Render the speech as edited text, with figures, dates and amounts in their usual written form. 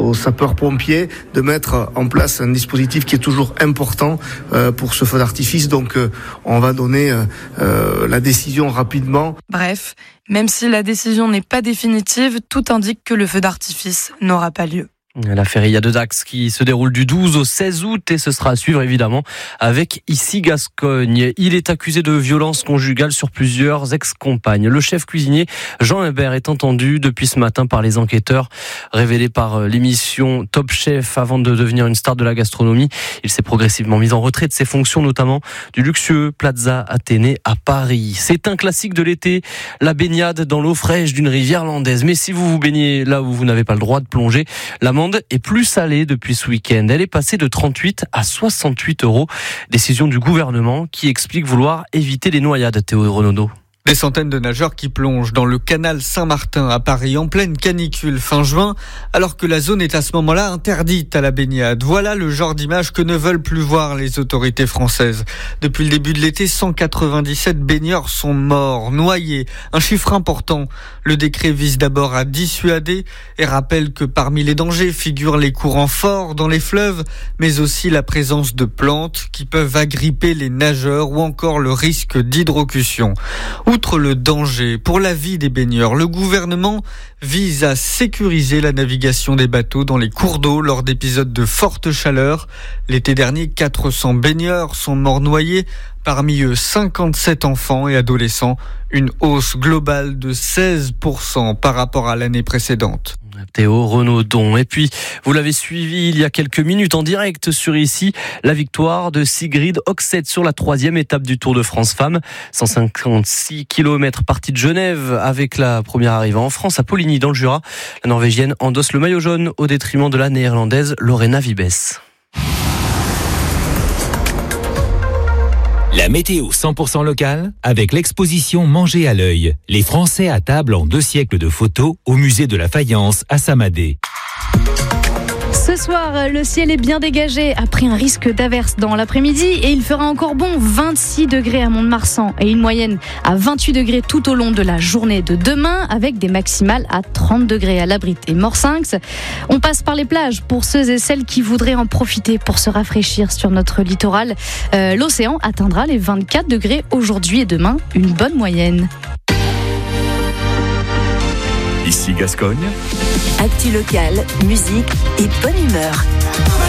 aux sapeurs-pompiers de mettre en place un dispositif qui est toujours important pour ce feu d'artifice. Donc on va donner la décision rapidement. Bref, même si la décision n'est pas définitive, tout indique que le feu d'artifice n'aura pas lieu. La feria de Dax qui se déroule du 12 au 16 août et ce sera à suivre évidemment avec Ici Gascogne. Il est accusé de violence conjugale sur plusieurs ex-compagnes. Le chef cuisinier Jean Imbert est entendu depuis ce matin par les enquêteurs, révélé par l'émission Top Chef avant de devenir une star de la gastronomie. Il s'est progressivement mis en retrait de ses fonctions, notamment du luxueux Plaza Athénée à Paris. C'est un classique de l'été, la baignade dans l'eau fraîche d'une rivière landaise. Mais si vous vous baignez là où vous n'avez pas le droit de plonger, l'amende est plus salée depuis ce week-end. Elle est passée de 38 à 68 €. Décision du gouvernement qui explique vouloir éviter les noyades, Théo Renaudot. Des centaines de nageurs qui plongent dans le canal Saint-Martin à Paris en pleine canicule fin juin, alors que la zone est à ce moment-là interdite à la baignade. Voilà le genre d'image que ne veulent plus voir les autorités françaises. Depuis le début de l'été, 197 baigneurs sont morts, noyés. Un chiffre important. Le décret vise d'abord à dissuader et rappelle que parmi les dangers figurent les courants forts dans les fleuves, mais aussi la présence de plantes qui peuvent agripper les nageurs ou encore le risque d'hydrocution. Outre le danger pour la vie des baigneurs, le gouvernement vise à sécuriser la navigation des bateaux dans les cours d'eau lors d'épisodes de forte chaleur. L'été dernier, 400 baigneurs sont morts noyés, parmi eux 57 enfants et adolescents, une hausse globale de 16% par rapport à l'année précédente. Théo Renaudot. Et puis, vous l'avez suivi il y a quelques minutes en direct sur Ici, la victoire de Sigrid Oxeth sur la 3e étape du Tour de France Femmes. 156 km partie de Genève avec la première arrivée en France à Poligny dans le Jura. La Norvégienne endosse le maillot jaune au détriment de la Néerlandaise Lorena Wiebes. La météo 100% locale avec l'exposition Manger à l'œil. Les Français à table en 2 siècles de photos au musée de la Faïence à Samadé. Ce soir, le ciel est bien dégagé après un risque d'averse dans l'après-midi et il fera encore bon 26 degrés à Mont-de-Marsan et une moyenne à 28 degrés tout au long de la journée de demain avec des maximales à 30 degrés à Labrit et Morsinx. On passe par les plages pour ceux et celles qui voudraient en profiter pour se rafraîchir sur notre littoral. L'océan atteindra les 24 degrés aujourd'hui et demain, une bonne moyenne. Ici Gascogne. Actu locale, musique et bonne humeur.